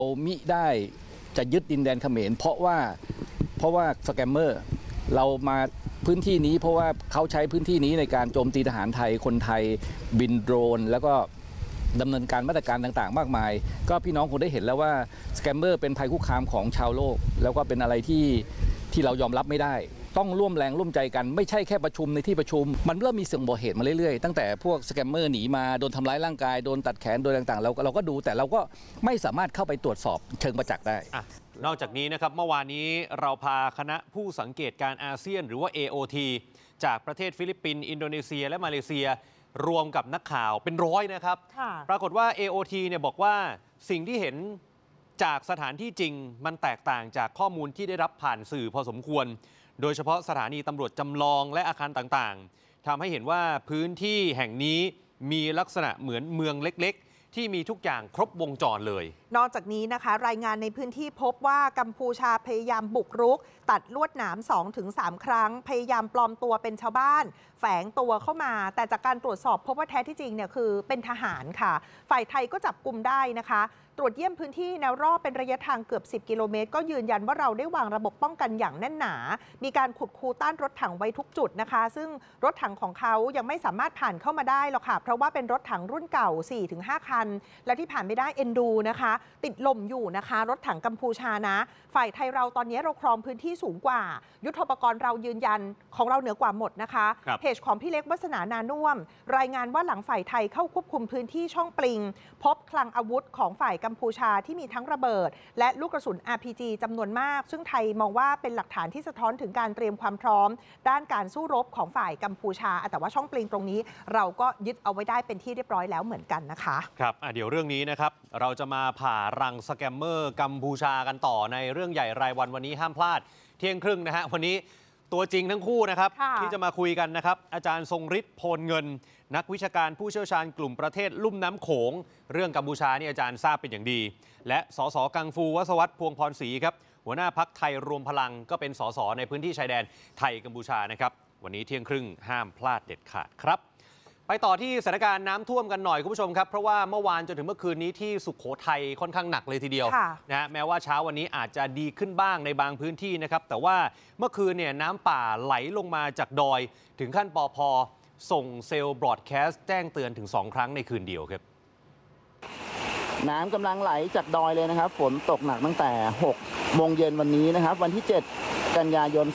มิได้จะยึดดินแดนเขมรเพราะว่าสแกมเมอร์เรามาพื้นที่นี้เพราะว่าเขาใช้พื้นที่นี้ในการโจมตีทหารไทยคนไทยบินโดรนแล้วก็ดำเนินการมาตรการต่างๆมากมายก็พี่น้องคงได้เห็นแล้วว่าสแกมเมอร์เป็นภัยคุกคามของชาวโลกแล้วก็เป็นอะไรที่เรายอมรับไม่ได้ต้องร่วมแรงร่วมใจกันไม่ใช่แค่ประชุมในที่ประชุมมันเริ่มมีเสียงบ่เหตุมาเรื่อยๆตั้งแต่พวกสแกมเมอร์หนีมาโดนทำร้ายร่างกายโดนตัดแขนโดยต่างๆเราก็ดูแต่เราก็ไม่สามารถเข้าไปตรวจสอบเชิงประจักษ์ได้นอกจากนี้นะครับเมื่อวานนี้เราพาคณะผู้สังเกตการอาเซียนหรือว่า AOT จากประเทศฟิลิปปินส์อินโดนีเซียและมาเลเซียรวมกับนักข่าวเป็นร้อยนะครับปรากฏว่า AOT เนี่ยบอกว่าสิ่งที่เห็นจากสถานที่จริงมันแตกต่างจากข้อมูลที่ได้รับผ่านสื่อพอสมควรโดยเฉพาะสถานีตำรวจจำลองและอาคารต่างๆทำให้เห็นว่าพื้นที่แห่งนี้มีลักษณะเหมือนเมืองเล็กๆที่มีทุกอย่างครบวงจรเลยนอกจากนี้นะคะรายงานในพื้นที่พบว่ากัมพูชาพยายามบุกรุกตัดลวดหนาม 2-3 ครั้งพยายามปลอมตัวเป็นชาวบ้านแฝงตัวเข้ามาแต่จากการตรวจสอบพบว่าแท้ที่จริงเนี่ยคือเป็นทหารค่ะฝ่ายไทยก็จับกุมได้นะคะตรวจเยี่ยมพื้นที่แนวรอบเป็นระยะทางเกือบ10 กิโลเมตรก็ยืนยันว่าเราได้วางระบบป้องกันอย่างแน่นหนามีการขุดคูต้านรถถังไว้ทุกจุดนะคะซึ่งรถถังของเขายังไม่สามารถผ่านเข้ามาได้หรอกค่ะเพราะว่าเป็นรถถังรุ่นเก่า 4-5 คันและที่ผ่านไม่ได้เอ็นดูนะคะติดลมอยู่นะคะรถถังกัมพูชานะฝ่ายไทยเราตอนนี้เราครองพื้นที่สูงกว่ายุทโธปกรณ์เรายืนยันของเราเหนือกว่าหมดนะคะเพจของพี่เล็กวัฒนานานุ่มรายงานว่าหลังฝ่ายไทยเข้าควบคุมพื้นที่ช่องปลิงพบคลังอาวุธของฝ่ายกัมพูชาที่มีทั้งระเบิดและลูกกระสุน RPG จำนวนมากซึ่งไทยมองว่าเป็นหลักฐานที่สะท้อนถึงการเตรียมความพร้อมด้านการสู้รบของฝ่ายกัมพูชาแต่ว่าช่องปลิงตรงนี้เราก็ยึดเอาไว้ได้เป็นที่เรียบร้อยแล้วเหมือนกันนะคะครับเดี๋ยวเรื่องนี้นะครับเราจะมาผ่ารังสแกมเมอร์กัมพูชากันต่อในเรื่องใหญ่รายวันนี้ห้ามพลาดเที่ยงครึ่งนะฮะวันนี้ตัวจริงทั้งคู่นะครับที่จะมาคุยกันนะครับอาจารย์ทรงฤทธิ์โพลเงินนักวิชาการผู้เชี่ยวชาญกลุ่มประเทศลุ่มน้ำโขงเรื่องกัมพูชานี่อาจารย์ทราบเป็นอย่างดีและสสกังฟูวสวัสดิ์พวงพรศรีครับหัวหน้าพรรคไทยรวมพลังก็เป็นสสในพื้นที่ชายแดนไทยกัมพูชานะครับวันนี้เที่ยงครึ่งห้ามพลาดเด็ดขาดครับไปต่อที่สถานการณ์น้ำท่วมกันหน่อยคุณผู้ชมครับเพราะว่าเมื่อวานจนถึงเมื่อคืนนี้ที่สุโขทัยค่อนข้างหนักเลยทีเดียวนะแม้ว่าเช้าวันนี้อาจจะดีขึ้นบ้างในบางพื้นที่นะครับแต่ว่าเมื่อคืนเนี่ยน้ำป่าไหลลงมาจากดอยถึงขั้นปพ.ส่งเซลล์บรอดแคสต์แจ้งเตือนถึง2 ครั้งในคืนเดียวครับน้ำกำลังไหลจากดอยเลยนะครับฝนตกหนักตั้งแต่6 โมงเย็นวันนี้นะครับวันที่7 กันยายน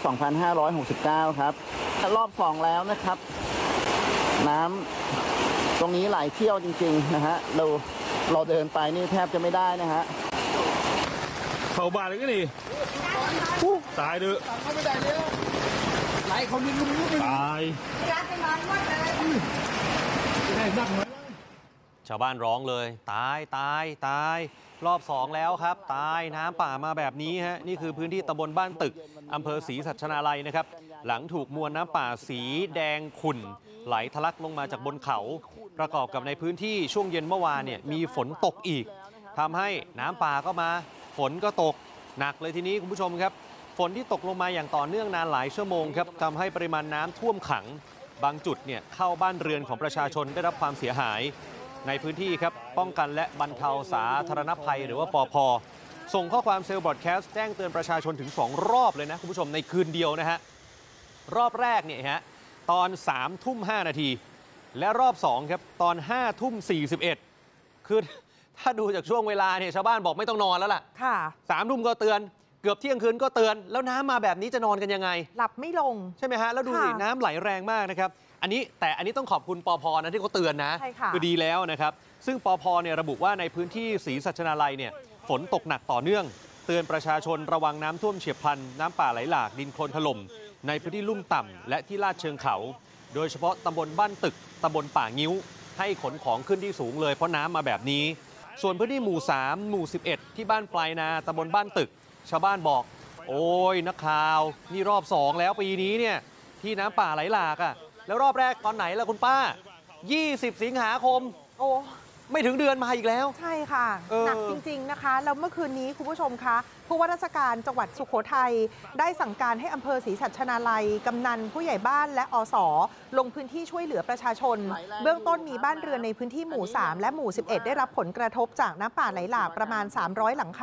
2569ครับรอบ2แล้วนะครับน้ำตรงนี้ไหลเที่ยวจริงๆนะฮะเราเดินไปนี่แทบจะไม่ได้นะฮะเข้าบ้านเลยก็นี่ตายเด้อไหลเขาดินตายชาวบ้านร้องเลยตายรอบ2แล้วครับตายน้ำป่ามาแบบนี้ฮะนี่คือพื้นที่ตำบลบ้านตึกอำเภอศรีสัชนาลัยนะครับหลังถูกมวลน้ำป่าสีแดงขุ่นไหลทะลักลงมาจากบนเขาประกอบกับในพื้นที่ช่วงเย็นเมื่อวานเนี่ยมีฝนตกอีกทำให้น้ำป่าก็มาฝนก็ตกหนักเลยทีนี้คุณผู้ชมครับฝนที่ตกลงมาอย่างต่อเนื่องนานหลายชั่วโมงครับทำให้ปริมาณน้ำท่วมขังบางจุดเนี่ยเข้าบ้านเรือนของประชาชนได้รับความเสียหายในพื้นที่ครับป้องกันและบรรเทาสาธารณภัยหรือว่าปภ.ส่งข้อความเซลล์บรอดแคสต์แจ้งเตือนประชาชนถึง2 รอบเลยนะคุณผู้ชมในคืนเดียวนะฮะรอบแรกเนี่ยฮะตอน3:05 นาทีและรอบ2ครับตอน5:41คือถ้าดูจากช่วงเวลาเนี่ยชาวบ้านบอกไม่ต้องนอนแล้วล่ะ3 ทุ่มก็เตือนเกือบเที่ยงคืนก็เตือนแล้วน้ำมาแบบนี้จะนอนกันยังไงหลับไม่ลงใช่ไหมฮะแล้วดูสิน้ำไหลแรงมากนะครับอันนี้ต้องขอบคุณปภ.นะที่เขาเตือนนะคือดีแล้วนะครับซึ่งปภ.เนี่ยระบุว่าในพื้นที่ศรีสัชนาลัยเนี่ยฝนตกหนักต่อเนื่องเตือนประชาชนระวังน้ำท่วมเฉียบพลันน้ำป่าไหลหลากดินโคลนถล่มในพื้นที่ลุ่มต่ำและที่ลาดเชิงเขาโดยเฉพาะตำบลบ้านตึกตำบลป่างิ้วให้ขนของขึ้นที่สูงเลยเพราะน้ำมาแบบนี้ส่วนพื้นที่หมู่3หมู่11ที่บ้านปลายนาตำบลบ้านตึกชาวบ้านบอกโอ้ยนักข่าวนี่รอบ2แล้วปีนี้เนี่ยที่น้ำป่าไหลหลากอ่ะแล้วรอบแรกตอนไหนล่ะคุณป้า20 สิงหาคมโอ้ไม่ถึงเดือนมาอีกแล้วใช่ค่ะหนักจริงๆนะคะแล้วเมื่อคืนนี้คุณผู้ชมคะผู้ว่าราชการจังหวัดสุโขทัยได้สั่งการให้อำเภอศรีสัชนาลัยกำนันผู้ใหญ่บ้านและอส.ลงพื้นที่ช่วยเหลือประชาชนเบื้องต้นมีบ้านเรือนในพื้นที่หมู่3และหมู่11ได้รับผลกระทบจากน้ำป่าไหลหลากประมาณ300 หลังคา